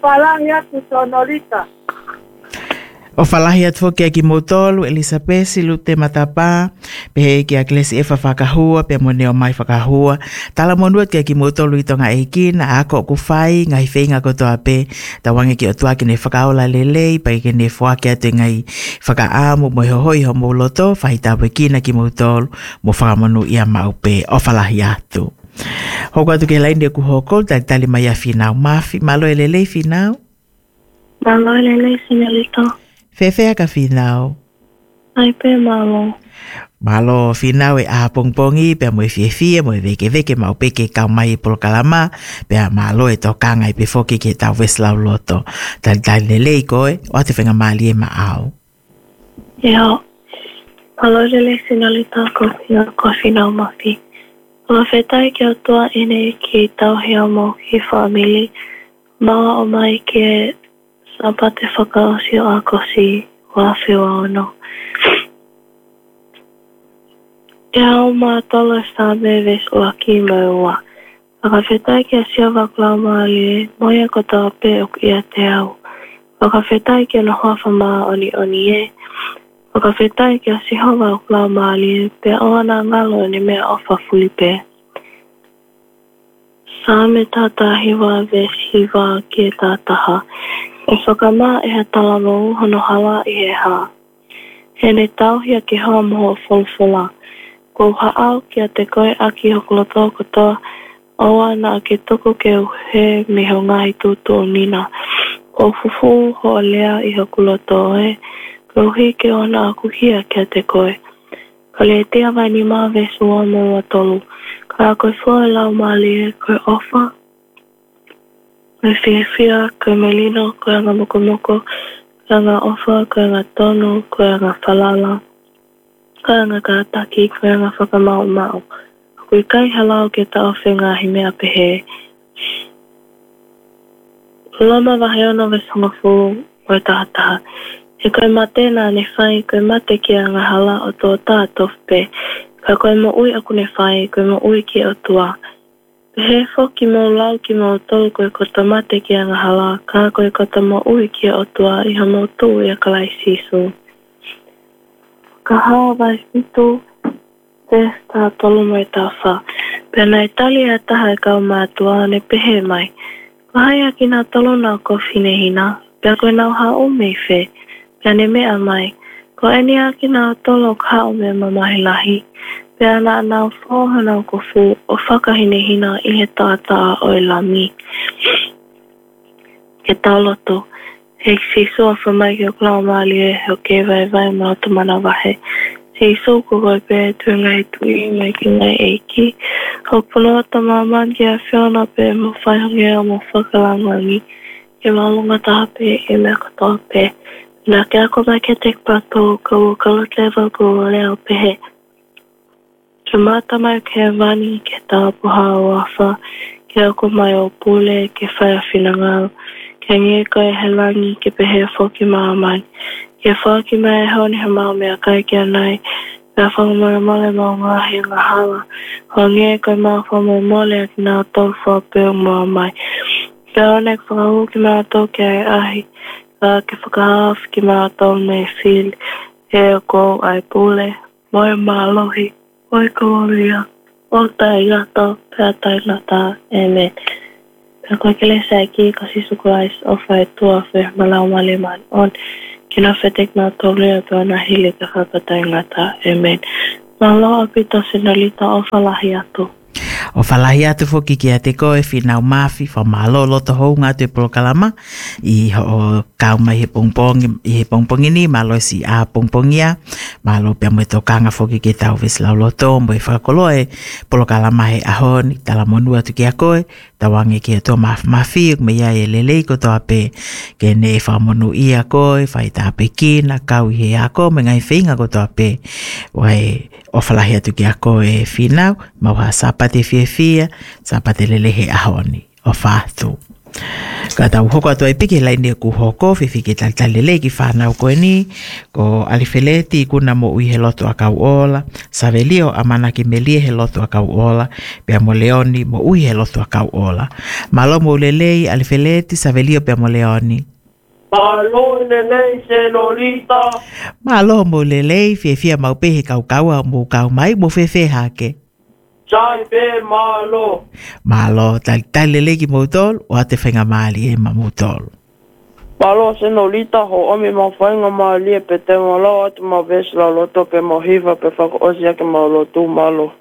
falahi atu sonolita. O falahi atu ke ki motolu Elizabeth silu te matapa pe ki a klesi e whakahua pe mo neo mai whakahua tala monuat ke ki motolu i tonga eikin a ako ku whai ngai whenga ko toa pe tawange ki o tua ki ne whakaola lelei pa ki ne whake atu ngai whakaamu mo hohoi ho mo loto whaitawe kina ki motolu mo whakamonu ia mau pe o falahi atu. Hoko atu ke lainde ku hoko tali mai a whinau mafi malo e lelei whinau? Malo e lelei sinelito. Fefea ka whinau? Ai pe malo. Malo whinau e a pongpongi pe mo e fiefie mo e veke mau peke kau mai polo kalama pe a malo e tokanga i pe foki ke tau weslau loto. Tali lelei koe o ate whenga mali e maau. Ia, malo lelei sinelito ko whinau mafi. Ua whetai ki o tua ene ki tau hea mo ki whaamili. Maua o mai ke sapate whakaosi o akosi wa whiwa ono. E au maa tolo sāme ves ua ki maua. Waka whetai ki a sia waklau maali moia ko tau pe o ia te au. Waka whetai ki ana hoafa maa oni e. Waka whetai ki a siho waklau maali pe oana ngalo ni mea ofa fulipe. Sāme tata hiwa ves hiwa ki e tātaha. E whakamaa e ha talamo hono hawa i he ha. He ne tauhia ki hoa moho folfola. Ko haau ki a te koe aki hokoloto kotoa oa na ke toko ke uhe mi ho ngahi tūtu o nina. Ko fufu ho lea i hokoloto e. Ko uhi ke ona aku hia ki a te koe. Ka le te awai ni maa vesu o mua tolu. Ka a koe fua e lau maali e koe ofa. Me whiawhia, koe melino, koe anga mokomoko, koe anga ofa, koe anga tonu, koe anga falala, koe anga kātaki, koe anga whakamau mau. Koe kai halau ke tau whenga hi mea pehe. Loma wahe ono ve songafu koe tahataha. E koe mate nā ne whai, koe mate ki anga hala o tō tātofpe. Ka koe mo ui aku ne whai, koe mo ui ki o tua. He whoki mo lau ki mo tolu koe kota mate ki anga hala, ka koe kota mo ui ki o tua iha mo tū i a kalai sisu. Ka hawa vai fitu, te tā tolu mai tā wha. Pena e tali a taha e kau mātua ne pehe mai. Ko haia ki nā tolu nā kofi ne hina, pia koe nau hao mei whe, pia ne mea mai. Ko eni a ki nā tolu ka hao mea mamahi lahi. Pea nā nau whohana o kofu o whakahine hina i he tāta o e lami. Ke tauloto, he sisu a whamai ki o klau maali e heo ke vai mao to mana wahe. Sisu ko koe pe tu ngai tui mai ki ngai eiki. Ho puno ta maman ki a whiona pe mo whaihonge a mo whakalangangi. Ke malunga taha pe e mea katoa pe. Nā ke ako mai ke tek pato ka o kalot level ko o leo pehe. Ke mata mai ke vani ke tāpuha o awha, ke ako mai o pule ke whaia whinangau, ke ngie koe he langi ke pehe whoki maa mai, ke whaki mai e honi he mau mea kai kia nai, pia whangamara mole mau ngahi ngā hala, ho ngie koe maa whamai mole a ki nā tau whapeo mua mai. Pia onek whakahu ki maa tau ke ai ahi, ka ke whakahaf ki maa tau nei whil, e o kou ai pule, moe maa lohi. Oi koria, o tai gata, pea tai gata, amen. Pea koe ke lesa ki ka sisu Christ o whai tua whi malau mali man on. Kina whetek nā tōlea pea nā hili ka whakatai gata, amen. Nā loa pita sinalita o whalahi atu. O whalahi atu whoki ki a te koe whinau mawhi whamalo loto hou ngā te polokalama i ho kau mai he pongpongi ni malo si a pongpongia malo pia mo e tokanga whoki ki tau weslau loto mo e whakolo e polokalama he ahon i tala monua tu ki a koe tawange ki a tō mawhi me ia e lelei ko toa pe ke ne e whamonu i a koe whai tā pe kina kau i he a koe me ngai whinga ko toa pe wai o whalahi atu ki a koe whinau mau ha sapate fia, sapate lele he ahoni o whātu. Ka tau hoko atu ai piki laini ku hoko fifiki talele ki whanau koe ni ko alifeleti kuna mo ui he loto a kau ola Savelio amana ki melie he loto a kau ola pia mo leoni mo ui he loto a kau ola malo mo lelei alifeleti Savelio pia mo leoni Malo lelei senorita malo mo lelei fia mau pehe kau kaua mo kau mai mo fefe hake Sai pe malo. Malo tal leki motol o te whenga maali e ma motol. Malo senorita ho omi ma whainga maali e pe te malo atu ma vesla loto pe mo hiva pe whaka osi ake ma lotu malo.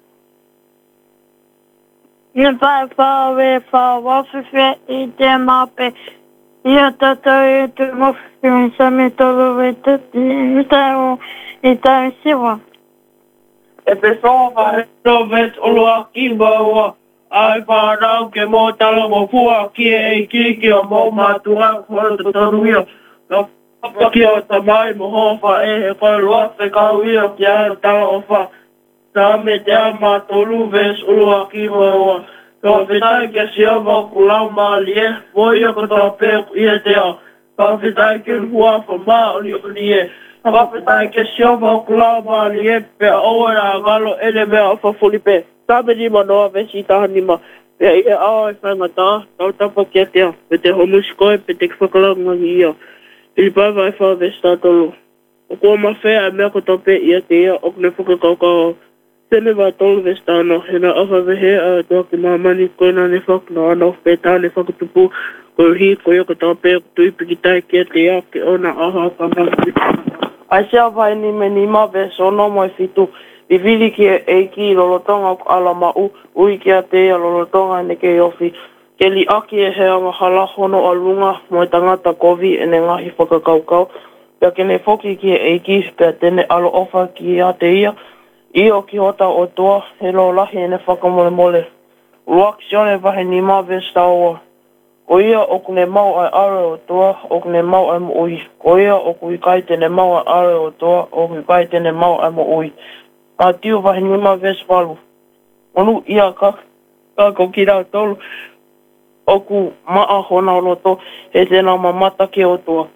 Ia pai whawe whawawhiwhi I te mape. Ia tatou e te mawhiwhi sa me tolo e te I tau siwa. E pe sofa he rovet olua kiwa ua. Ai whanau ke mō tala mo fua ki e ki o mō mātua kora te taruia. Ka whaki o ta mai mo hofa e he koe lua te kauia ki a tala o wha. Tā me te a mātolu ves olua kiwa ua. Ka whetai ke sia mo kulau maali e. Voi a kata pēku ia te a. Ka whetai ke hua wha maoli o ni e. Whakapetai ke siopa o kulau maali e pe oa a galo ele mea o whafuli pe. Tāme ni manoa vesi tahani ma. Pe e ao e whangatā, tau tapa kia tea. Pe te homuskoe, pe te whakalangangi ia. Ili paiva e whawesi tātolo. O kua mawhea e mea koto pe ia te ia o kune whakakaukau. Tene wā tolu vesi tāno. Hena awha vehe a toa ki mamani koe nā ne whakna ana o pe tāne whakatupu. Koe hi koe o kata pe tui piki tai kia te ia ke ona aha kamani. Ai sea vai ni me ni ma ve sono mo fitu vivili ki e ki lolotonga ala ma ui ki a te a lolotonga ne ke ofi ke li aki e hea nga hala hono alunga mo tangata kovi e ne ngahi whakakaukau pia ke ne foki ki e ki pia tene alo ofa ki a te ia I o ki hota o toa he lo lahi e ne whakamole mole uak sione vahe ni ma ve staua Ko ia o kune mau ai are o toa, o kune mau ai mo ui. Ko ia o kui kai tene mau ai are o toa, o kui kai tene mau ai mo ui. Ka tiu vahe nima ves walu. Onu ia ka ko ki rau tolu. O ku maa hona o loto, he tena mamata ke o toa.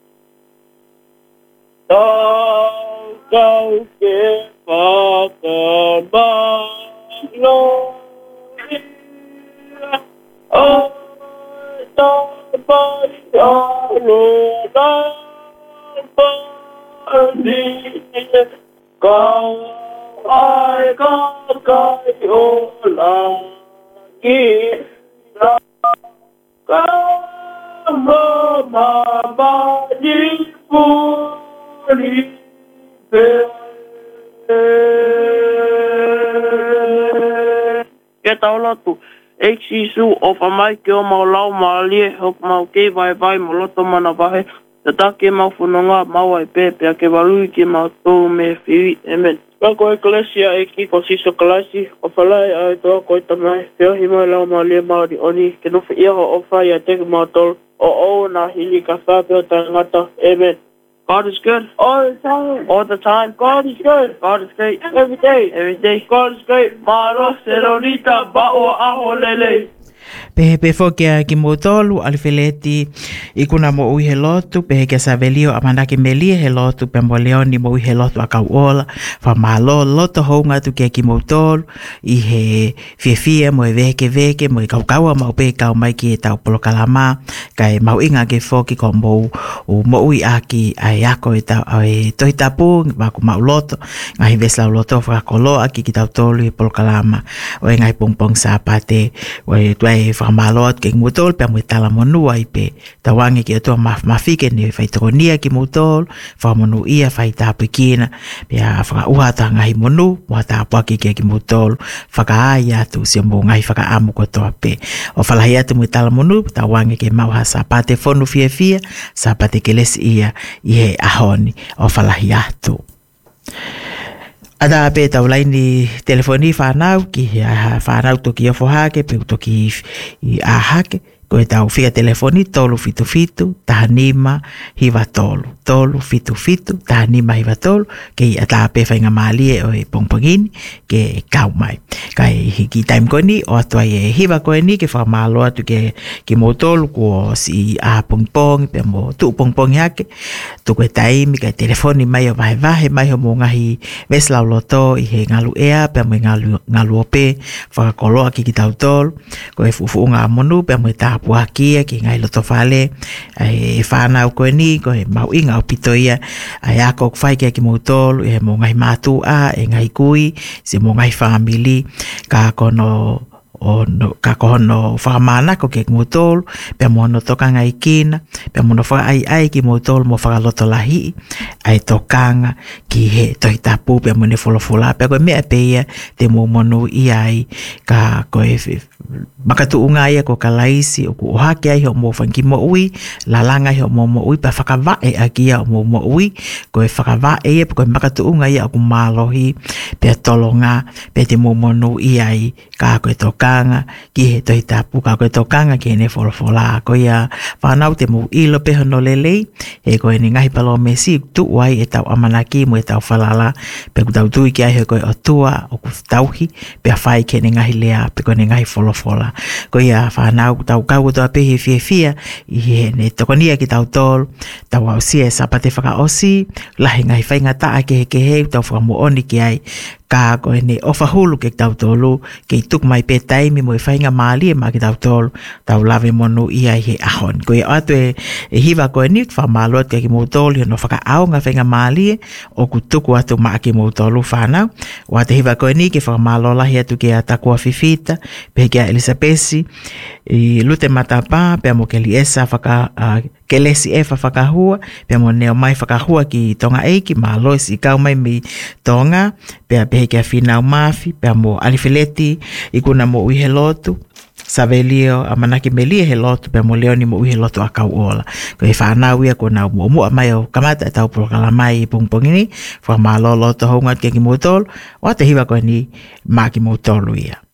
Tau kau ke whakamalo. Oh. Kau ai kakai o lagi kau mamabadi puri pe ke taula tu Exisu o whamai ke o mau lau maalie hok mau kei vai mo loto mana wahe te take mau whanonga mau ai pēpea ke walui ke mau tōu me whiwi emen. Kako eklesia e ki ko siso kalasi o whalai ai toa koe tamai peo hi mai lau maalie maori oni ke nuwha ia ho o whai a teke mau tolu o na hili ka whapeo tangata emen. God is good all the time. All the time. God is good. God is great. Every day. Every day. God is great. Maro seronita ba'o aho lele. Pehe fokia ki motolu alifileti ikuna mo ui he lotu pehe ke Savelio amana ki melie he lotu pe mo leoni mo ui he lotu akau ola fa malo loto hounga tu ke ki motolu I he fie mo e veke mo I kau mo pe kau mai ki e tau polokalama kai mau inga ke foki ko mo ui aki ai ako e tau ai toitapu ma ku mau loto ngai vesla loto fa kolo aki ki tau tolu I polokalama o ngai pongpong sapate o tuai whakamaloat ke mutol pe mo tala monua I pe tawangi ki atua mafike ni whaitokonia ki mutol whamonu ia whaitapikina pe a whakauhata ngai monu whatapaki ki mutol whakaai atu si mo ngai whakaamu kotoa pe o whalahi atu mo tala monu tawangi ke mauha sapate fonu fia sapate ke lesi ia I he ahoni o whalahi atu Ada pe tau laini telefoni whanau ki whanau toki o whahake pe toki I ahake Koe tau whia telefoni tolu fitu fitu, tahanima hiwa tolu. Tolu fitu fitu, tahanima hiwa tolu, ke i atape whainga maalie o e pongpongini, ke kau mai. Kai hiki time koni, o atua e hiwa koe ni, ke whamalo atu ke mo tolu, ko si a pongpong, pe mo tu pongpong hake, tu koe taimi, kai telefoni mai o vahe mai o mo ngahi veslau loto, i he ngalu ea, pe mo ngalu ope, whakakoloa ki tau tolu, koe fuunga monu, pe mo ta puakia ki ngai loto fale e whanau koe ni koe mau inga o pito ia ai ako kwhai kia ki mautolu e mo ngai matua e ngai kui se mo ngai family ka kono ka kono whakamana ko ke mautolu pe mo no toka ngai kina pe mo no whaka ai ki mautolu mo whakaloto lahi ai tokanga ki he tohi tapu pe mo ne wholofola pe koe mea pe ia te mo monu iai ka koe makatu unga ia ko kalaisi o ku ohake ai ho mo whanki mo ui lalanga ho mo ui pa whakavae akia o mo ui ko e whakavae ia ko e makatu unga ia o ku malohi pe tolonga pe te mo monu iai ka ko e tokanga ki he tohi tapu ka ko e tokanga ki ne wholofola ko ia whanau te mo ilo pe hono lelei e ko e ni ngahi palo mesi tu wai e tau amanaki mo e tau whalala pe ku tau tui ki ai ho ko e o tua o ku tauhi pe a whai ke ni ngahi lea pe ko ni ngahi wholofola ko ia whanau tau kau toa pehe fia i he ne tokonia ki tau tolu tau au sia e sapate whakaosi lahi ngai whainga taa ke he tau whakamuoni ki ai ka ko ne ofahulu ke tau tolu ke tuk mai pe taimi mo whainga maali e ma ki tau tolu tau lave monu i ai he ahon ko ia atu e hiwa ko e nit whamalot ke ki mo tolu no whakaau nga whainga maali e o ku tuku atu maa ki mo tolu whanau o ate hiwa ko e ni ke whakamalo lahi atu ke atakua fifita pe ke a Elisabesi i lute matapa pe mo ke li esa ke lesi e whakahua pe mo neo mai whakahua ki tonga eiki ma lois i kau mai mi tonga pe a pehe kia whinau mafi pe mo alifileti i kuna mo uihe lotu savelio a manaki melie he lotu pe mo leoni mo uihe lotu a kau ola ko e whanau ia kuna mo mua mai o kamata e tau porokala mai i pungpongini wha malo loto hongat ke ki motol o te hiwa ko ni ma ki motolu ia